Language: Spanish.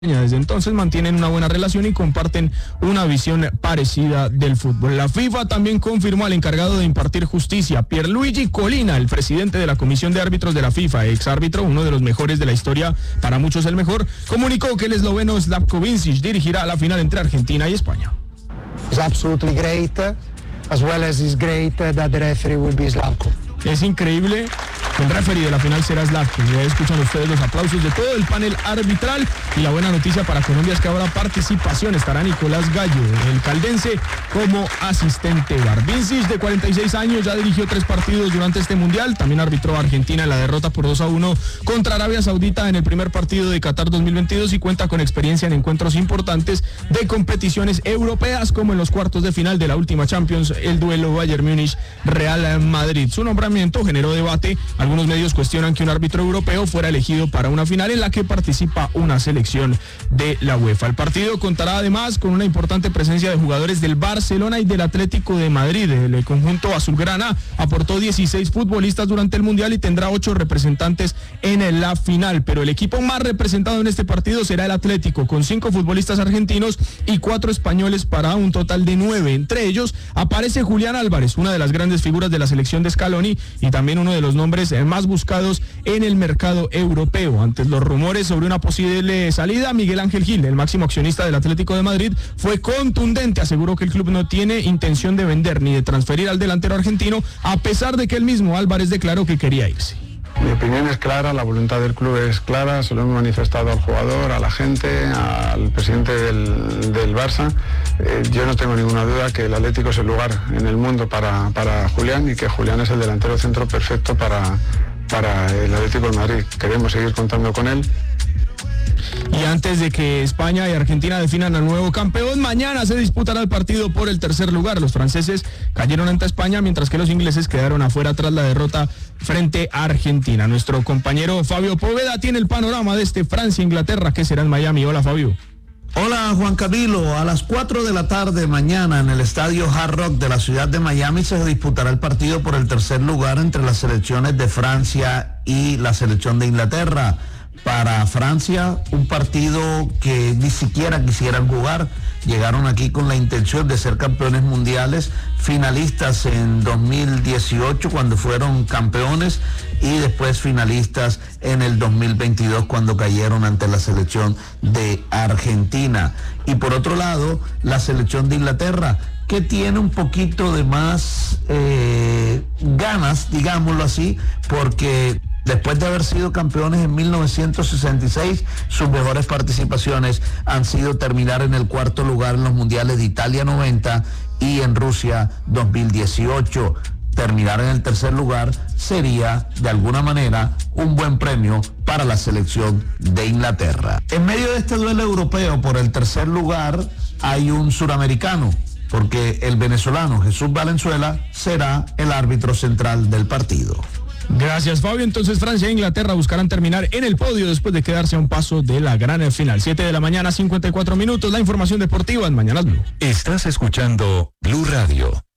Desde entonces mantienen una buena relación y comparten una visión parecida del fútbol. La FIFA también confirmó al encargado de impartir justicia, Pierluigi Collina, el presidente de la Comisión de Árbitros de la FIFA, ex árbitro, uno de los mejores de la historia, para muchos el mejor, comunicó que el esloveno Slavko Vincic dirigirá la final entre Argentina y España. It's absolutely great, as well as it's great that the referee will be Slavko. Es increíble. El referee de la final será Slavko. Ya escuchan ustedes los aplausos de todo el panel arbitral. Y la buena noticia para Colombia es que habrá participación. Estará Nicolás Gallo, el caldense, como asistente VAR. Vincic, de 46 años, ya dirigió 3 partidos durante este mundial. También arbitró a Argentina en la derrota por 2-1 contra Arabia Saudita en el primer partido de Qatar 2022 y cuenta con experiencia en encuentros importantes de competiciones europeas, como en los cuartos de final de la última Champions, el duelo Bayern Múnich-Real Madrid. Su nombramiento generó debate. Algunos medios cuestionan que un árbitro europeo fuera elegido para una final en la que participa una selección de la UEFA. El partido contará además con una importante presencia de jugadores del Barcelona y del Atlético de Madrid. El conjunto azulgrana aportó 16 futbolistas durante el Mundial y tendrá 8 representantes en la final, pero el equipo más representado en este partido será el Atlético, con 5 futbolistas argentinos y 4 españoles para un total de 9. Entre ellos aparece Julián Álvarez, una de las grandes figuras de la selección de Scaloni y también uno de los nombres más buscados en el mercado europeo. Ante los rumores sobre una posible salida, Miguel Ángel Gil, el máximo accionista del Atlético de Madrid, fue contundente. Aseguró que el club no tiene intención de vender ni de transferir al delantero argentino, a pesar de que el mismo Álvarez declaró que quería irse. Mi opinión es clara, la voluntad del club es clara, se lo hemos manifestado al jugador, a la gente, al presidente del Barça. Yo no tengo ninguna duda que el Atlético es el lugar en el mundo para Julián y que Julián es el delantero centro perfecto para el Atlético de Madrid. Queremos seguir contando con él. Y antes de que España y Argentina definan al nuevo campeón, mañana se disputará el partido por el tercer lugar. Los franceses cayeron ante España, mientras que los ingleses quedaron afuera tras la derrota frente a Argentina. Nuestro compañero Fabio Poveda tiene el panorama de este Francia-Inglaterra, que será en Miami. Hola, Fabio. Hola, Juan Camilo. A las 4 de la tarde mañana en el estadio Hard Rock de la ciudad de Miami se disputará el partido por el tercer lugar entre las selecciones de Francia y la selección de Inglaterra. Para Francia, un partido que ni siquiera quisieran jugar. Llegaron aquí con la intención de ser campeones mundiales, finalistas en 2018 cuando fueron campeones y después finalistas en el 2022 cuando cayeron ante la selección de Argentina. Y por otro lado, la selección de Inglaterra, que tiene un poquito de más ganas, digámoslo así, porque después de haber sido campeones en 1966, sus mejores participaciones han sido terminar en el cuarto lugar en los mundiales de Italia 90 y en Rusia 2018. Terminar en el tercer lugar sería, de alguna manera, un buen premio para la selección de Inglaterra. En medio de este duelo europeo por el tercer lugar hay un suramericano, porque el venezolano Jesús Valenzuela será el árbitro central del partido. Gracias, Fabio. Entonces Francia e Inglaterra buscarán terminar en el podio después de quedarse a un paso de la gran final. 7 de la mañana, 54 minutos. La información deportiva en Mañanas Blue. Estás escuchando Blue Radio.